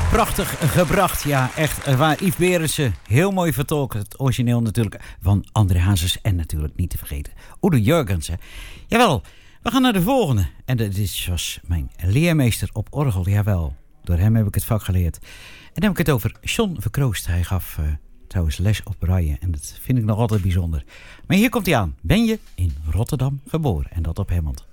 Prachtig gebracht, ja, echt. Waar Yves Berendsen heel mooi vertolkt. Het origineel natuurlijk van André Hazes. En natuurlijk niet te vergeten Udo Jurgensen. Jawel, we gaan naar de volgende. En dit was mijn leermeester op orgel, jawel. Door hem heb ik het vak geleerd. En dan heb ik het over John Verkroost. Hij gaf trouwens les op braille. En dat vind ik nog altijd bijzonder. Maar hier komt hij aan. Ben je in Rotterdam geboren? En dat op Helmond.